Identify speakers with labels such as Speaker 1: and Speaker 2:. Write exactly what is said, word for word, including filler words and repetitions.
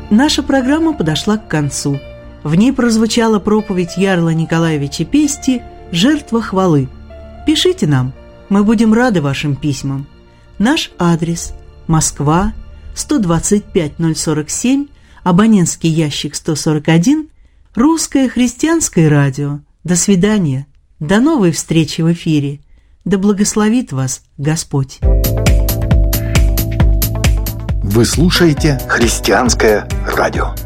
Speaker 1: Наша программа подошла к концу. В ней прозвучала проповедь Ярла Николаевича Пести «Жертва хвалы». Пишите нам, мы будем рады вашим письмам. Наш адрес – Москва, сто двадцать пять ноль сорок семь, абонентский ящик сто сорок один, Русское христианское радио. До свидания. До новой встречи в эфире. Да благословит вас Господь.
Speaker 2: Вы слушаете «Христианское радио».